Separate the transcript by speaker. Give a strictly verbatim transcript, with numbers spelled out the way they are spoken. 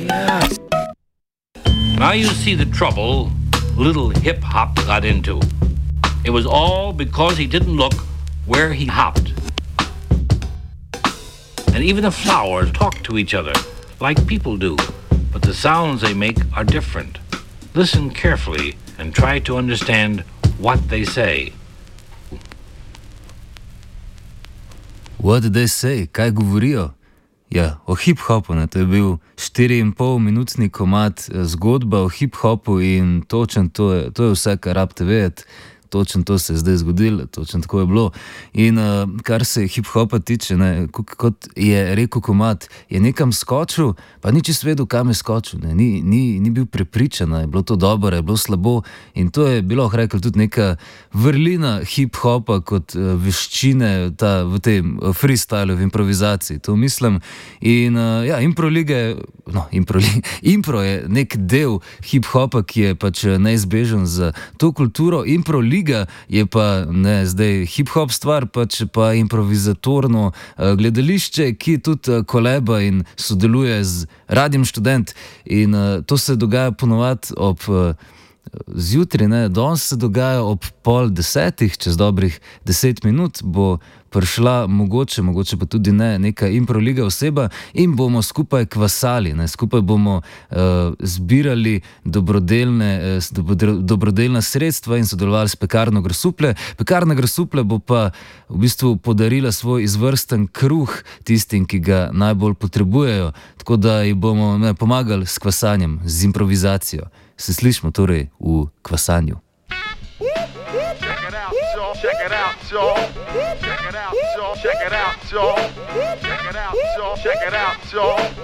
Speaker 1: Now you see the trouble little hip hop got into. It was all because he didn't look where he hopped. And even the flowers talk to each other like people do, but the sounds they make are different. Listen carefully and try to understand what they say.
Speaker 2: What they say? Kaj govorijo? Ja, o hip-hopu, ne, to je bil štiri in pol minutni komad zgodba o hip-hopu in točno to je, to je vse, kar rabite vedeti. Točno to se je zdaj zgodilo, točno tako je bilo. In uh, kar se hip-hopa tiče, ne, kot je rekel komad, je nekam skočil, pa ni čisto vedel, kam je skočil. Ne. Ni, ni, ni bil prepričan, je bilo to dobro, je bilo slabo. In to je bilo, rekel, tudi neka vrlina hip-hopa kot uh, veščine ta, v tem uh, freestylu, v improvizaciji. To mislim. In uh, ja, impro lige, no, impro, impro je nek del hip-hopa, ki je pač neizbežen za to kulturo. Impro liga je pa ne zdaj hip-hop stvar, pač pa improvizatorno uh, gledališče, ki tudi uh, koleba in sodeluje z Radiem Študent. In uh, to se dogaja ponovadi ob uh, zjutraj, ne, danes se dogaja ob pol desetih, čez dobrih deset minut bo prišla mogoče, mogoče pa tudi ne, neka improliga oseba in bomo skupaj kvasali, ne, skupaj bomo uh, zbirali dobrodelne, uh, dobro, dobrodelna sredstva in sodelovali s Pekarno Grosuplje. Pekarna Grosuplje bo pa v bistvu podarila svoj izvrsten kruh tistim, ki ga najbolj potrebujejo, tako da ji bomo ne, pomagali s kvasanjem, z improvizacijo. Se slišimo torej v kvasanju.
Speaker 3: Check it out, y'all. Check it out, y'all. Check it out, y'all. Check it out, y'all. Check it out, y'all.